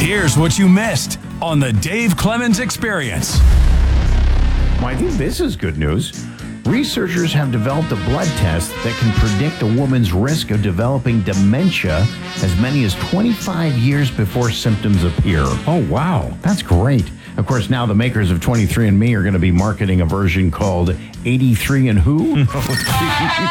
Here's what you missed on the Dave Clemens Experience. Well, I think this is good news. Researchers have developed a blood test that can predict a woman's risk of developing dementia as many as 25 years before symptoms appear. Oh, wow. That's great. Of course, now the makers of 23andMe are going to be marketing a version called 83 and Who.